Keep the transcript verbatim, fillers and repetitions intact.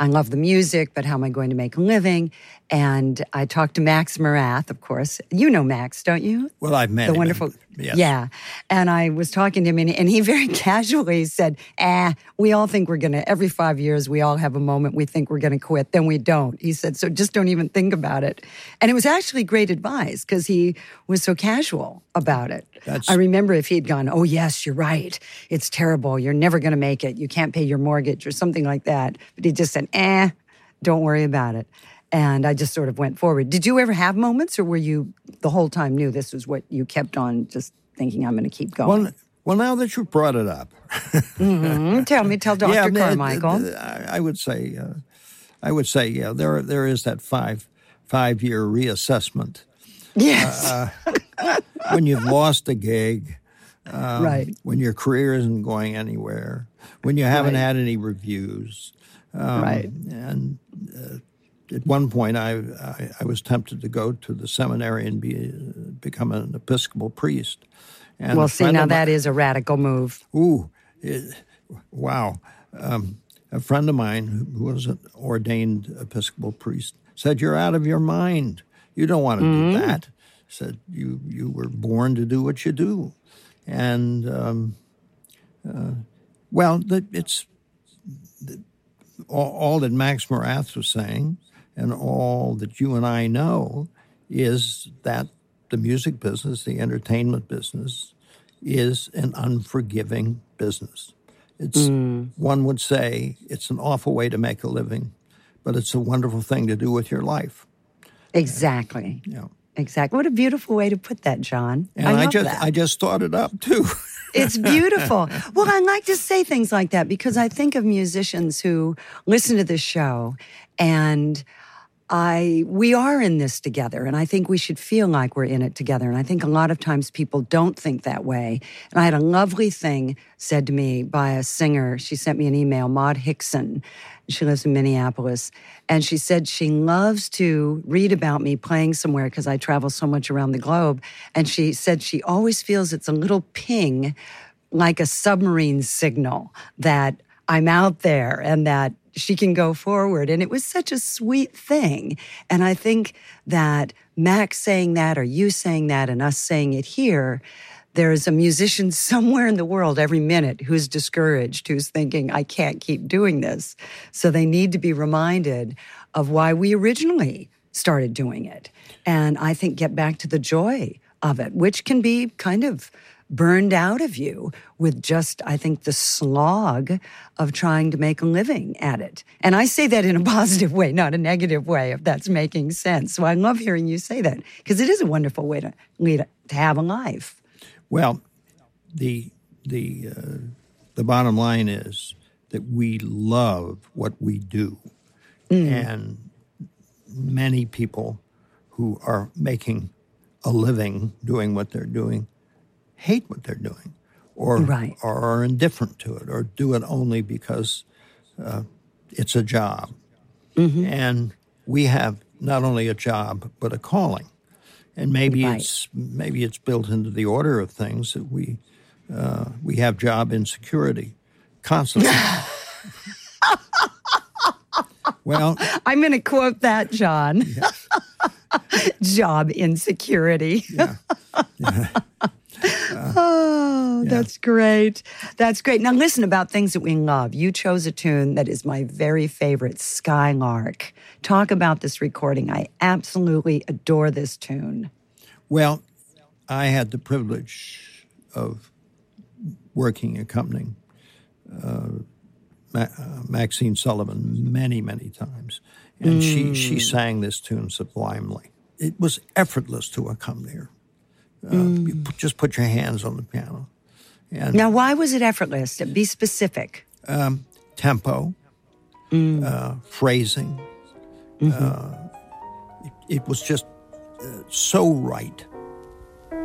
I love the music, but how am I going to make a living? And I talked to Max Morath, of course. You know Max, don't you? Well, I've met the him. wonderful, yes. Yeah. And I was talking to him, and, and he very casually said, ah, we all think we're going to, every five years, we all have a moment we think we're going to quit, then we don't. He said, so just don't even think about it. And it was actually great advice because he was so casual about it. That's... I remember if he'd gone, oh, yes, you're right. It's terrible. You're never going to make it. You can't pay your mortgage or something like that. But he just said, eh, don't worry about it. And I just sort of went forward. Did you ever have moments, or were you the whole time knew this was what you kept on just thinking, I'm going to keep going? Well, well, now that you brought it up. mm-hmm. Tell me, tell Doctor Yeah, Carmichael. I would say, uh, I would say, yeah, there there is that five, five-year reassessment. Yes. Uh, when you've lost a gig. Um, right. When your career isn't going anywhere. When you haven't right. had any reviews. Um, right. And... Uh, At one point, I, I I was tempted to go to the seminary and be become an Episcopal priest. And well, see, now that is a radical move. Ooh, it, wow. Um, a friend of mine who was an ordained Episcopal priest said, you're out of your mind. You don't want to mm-hmm. do that. Said, you, you were born to do what you do. And, um, uh, well, the, it's the, all, all that Max Morath was saying and all that you and I know is that the music business, the entertainment business, is an unforgiving business. It's mm. one would say it's an awful way to make a living, but it's a wonderful thing to do with your life. Exactly. Yeah. Exactly. What a beautiful way to put that, John. And I, I love just that. I just thought it up too. It's beautiful. Well, I like to say things like that because I think of musicians who listen to this show and I we are in this together, and I think we should feel like we're in it together. And I think a lot of times people don't think that way. And I had a lovely thing said to me by a singer. She sent me an email, Maud Hickson. She lives in Minneapolis. And she said she loves to read about me playing somewhere because I travel so much around the globe. And she said she always feels it's a little ping, like a submarine signal, that I'm out there and that she can go forward. And it was such a sweet thing. And I think that Max saying that or you saying that and us saying it here, there's a musician somewhere in the world every minute who's discouraged, who's thinking, I can't keep doing this. So they need to be reminded of why we originally started doing it. And I think get back to the joy of it, which can be kind of burned out of you with just, I think, the slog of trying to make a living at it. And I say that in a positive way, not a negative way, if that's making sense. So I love hearing you say that because it is a wonderful way to lead, to have a life. Well, the the uh, the bottom line is that we love what we do, mm. and many people who are making a living doing what they're doing hate what they're doing, or, right. or are indifferent to it, or do it only because uh, it's a job. Mm-hmm. And we have not only a job, but a calling. And maybe right. it's maybe it's built into the order of things that we uh, we have job insecurity constantly. Well, I'm going to quote that, John. Yes. Job insecurity. Yeah. Yeah. Uh, oh, yeah. That's great. That's great. Now, listen about things that we love. You chose a tune that is my very favorite, Skylark. Talk about this recording. I absolutely adore this tune. Well, I had the privilege of working, accompanying uh, Ma- uh, Maxine Sullivan many, many times. And mm. she, she sang this tune sublimely. It was effortless to accompany her. Uh, mm. You p- just put your hands on the piano. And, now, why was it effortless? Be specific. Um, tempo, mm. uh, phrasing. Mm-hmm. Uh, it, it was just uh, so right.